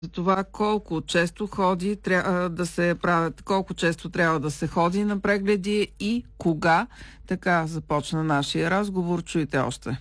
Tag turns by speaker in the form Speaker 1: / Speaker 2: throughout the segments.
Speaker 1: За това колко често колко често трябва да се ходи на прегледи и кога. Така започна нашия разговор. Чуйте още.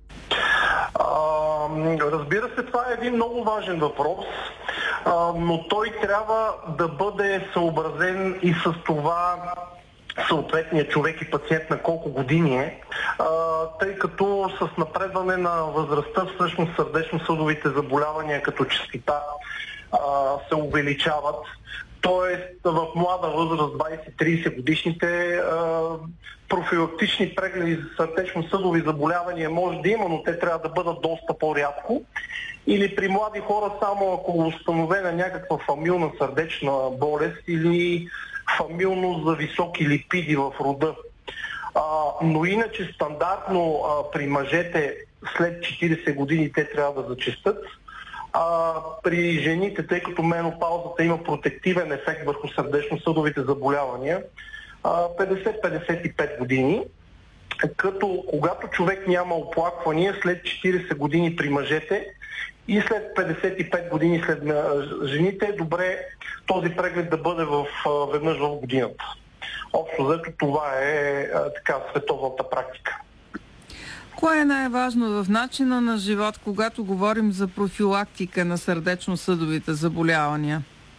Speaker 2: Разбира се, това е един много важен въпрос, но той трябва да бъде съобразен и с това съответният човек и пациент на колко години е, тъй като с напредване на възрастта всъщност сърдечно-съдовите заболявания като честота се увеличават. Тоест в млада възраст, 20-30 годишните, профилактични прегледи за сърдечно-съдови заболявания може да има, но те трябва да бъдат доста по-рядко. Или при млади хора само ако е установена някаква фамилна сърдечна болест или фамилно за високи липиди в рода. Но иначе стандартно при мъжете след 40 години те трябва да зачестят. При жените, тъй като менопаузата има протективен ефект върху сърдечно-съдовите заболявания, 50-55 години, като когато човек няма оплаквания след 40 години при мъжете и след 55 години след жените, е добре този преглед да бъде веднъж в годината. Общо взето това е световната практика.
Speaker 1: Кое е най-важно в начина на живот, когато говорим за профилактика на сърдечно-съдовите заболявания?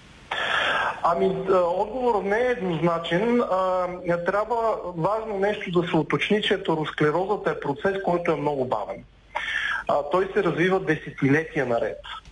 Speaker 2: Отговорът не е еднозначен. Трябва важно нещо да се уточни, че атеросклерозата е процес, който е много бавен. Той се развива десетилетия наред.